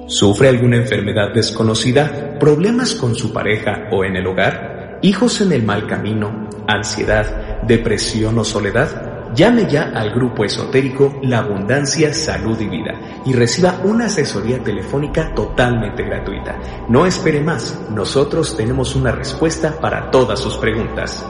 ¿Sufre alguna enfermedad desconocida, problemas con su pareja o en el hogar, hijos en el mal camino, ansiedad, depresión o soledad? Llame ya al grupo esotérico La Abundancia, Salud y Vida y reciba una asesoría telefónica totalmente gratuita. No espere más, nosotros tenemos una respuesta para todas sus preguntas.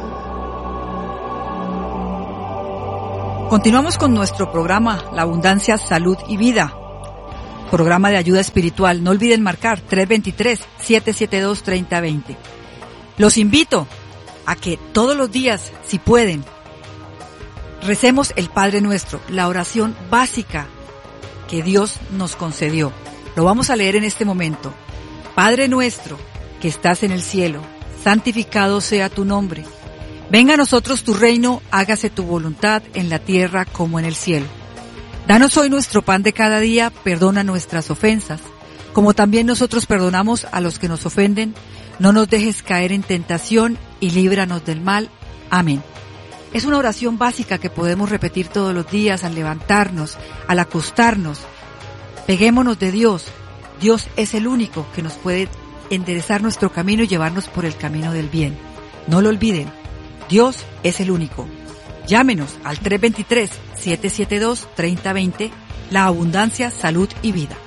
Continuamos con nuestro programa La Abundancia, Salud y Vida, programa de ayuda espiritual. No olviden marcar 323-772-3020. Los invito a que todos los días, si pueden, recemos el Padre Nuestro, la oración básica que Dios nos concedió. Lo vamos a leer en este momento. Padre nuestro, que estás en el cielo, santificado sea tu nombre. Venga a nosotros tu reino, hágase tu voluntad en la tierra como en el cielo. Danos hoy nuestro pan de cada día, perdona nuestras ofensas, como también nosotros perdonamos a los que nos ofenden. No nos dejes caer en tentación y líbranos del mal. Amén. Es una oración básica que podemos repetir todos los días al levantarnos, al acostarnos. Peguémonos de Dios. Dios es el único que nos puede enderezar nuestro camino y llevarnos por el camino del bien. No lo olviden. Dios es el único. Llámenos al 323-772-3020. La Abundancia, Salud y Vida.